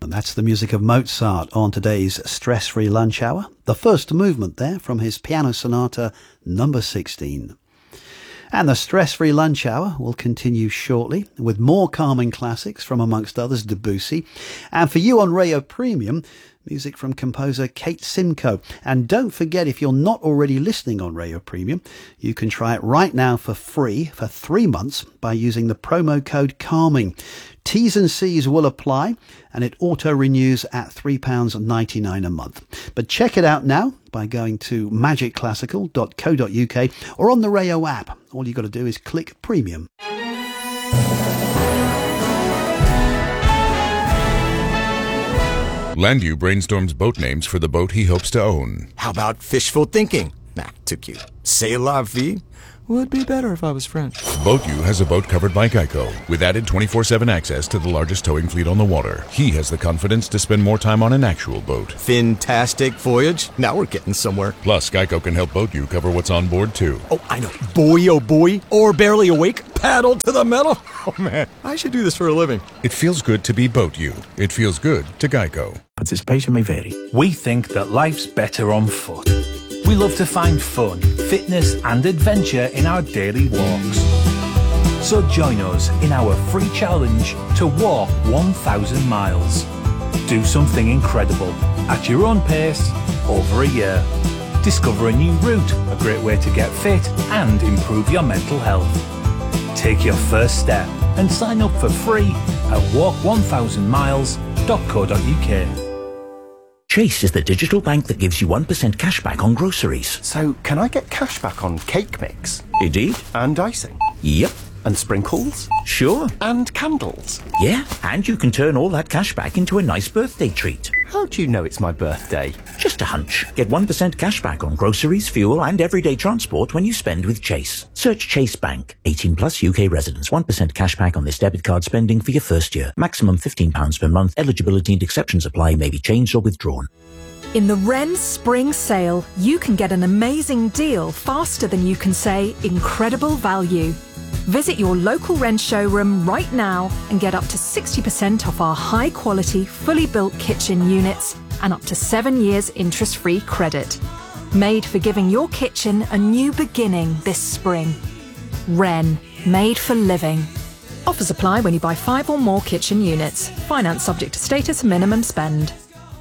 And that's the music of Mozart on today's Stress-Free Lunch Hour. The first movement there from his Piano Sonata number 16. And the Stress-Free Lunch Hour will continue shortly with more calming classics from, amongst others, Debussy. And for you on Radio Premium, music from composer Kate Simcoe. And don't forget, if you're not already listening on Radio Premium, you can try it right now for free for 3 months by using the promo code CALMING. T's and C's will apply, and it auto-renews at £3.99 a month. But check it out now by going to magicclassical.co.uk or on the Rayo app. All you've got to do is click Premium. Landu brainstorms boat names for the boat he hopes to own. How about fishful thinking? Nah, too cute. C'est la vie? Would be better if I was French. BoatU has a boat covered by Geico, with added 24/7 access to the largest towing fleet on the water. He has the confidence to spend more time on an actual boat. Fantastic voyage. Now we're getting somewhere. Plus, Geico can help BoatU cover what's on board, too. Oh, I know. Boy, oh boy. Or barely awake. Paddle to the metal. Oh, man. I should do this for a living. It feels good to be BoatU. It feels good to Geico. Participation may vary. We think that life's better on foot. We love to find fun, fitness and adventure in our daily walks. So join us in our free challenge to walk 1,000 miles. Do something incredible at your own pace over a year. Discover a new route, a great way to get fit and improve your mental health. Take your first step and sign up for free at walk1000miles.co.uk. Chase is the digital bank that gives you 1% cash back on groceries. So, can I get cash back on cake mix? Indeed. And icing? Yep. And sprinkles? Sure. And candles? Yeah, and you can turn all that cash back into a nice birthday treat. How do you know it's my birthday? Just a hunch. Get 1% cash back on groceries, fuel and everyday transport when you spend with Chase. Search Chase Bank. 18 plus UK residents. 1% cash back on this debit card spending for your first year. Maximum £15 per month. Eligibility and exceptions apply. May be changed or withdrawn. In the Wren Spring Sale, you can get an amazing deal faster than you can say incredible value. Visit your local Wren showroom right now and get up to 60% off our high-quality, fully built kitchen units and up to 7 years interest-free credit. Made for giving your kitchen a new beginning this spring. Wren, made for living. Offers apply when you buy 5 or more kitchen units. Finance subject to status and minimum spend.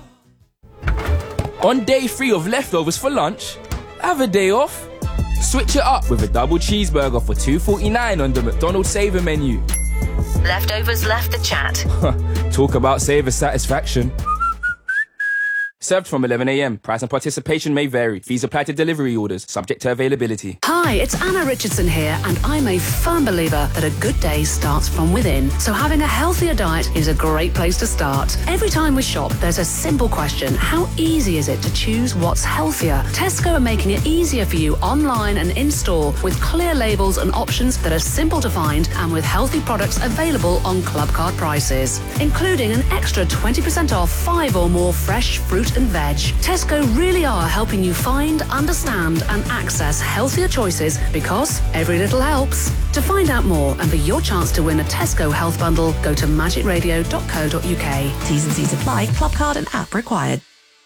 On day 3 of leftovers for lunch, have a day off. Switch it up with a double cheeseburger for $2.49 on the McDonald's Saver menu. Leftovers left the chat. Talk about saver satisfaction. Served from 11 a.m. Price and participation may vary. Fees apply to delivery orders, subject to availability. Hi, it's Anna Richardson here, and I'm a firm believer that a good day starts from within. So having a healthier diet is a great place to start. Every time we shop, there's a simple question. How easy is it to choose what's healthier? Tesco are making it easier for you online and in-store with clear labels and options that are simple to find and with healthy products available on Clubcard prices, including an extra 20% off 5 or more fresh fruit and veg. Tesco really are helping you find, understand and access healthier choices because every little helps. To find out more and for your chance to win a Tesco health bundle, go to magicradio.co.uk. T's and C's apply. Clubcard and app required.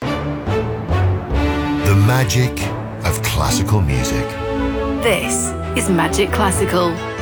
The magic of classical music. This is Magic Classical.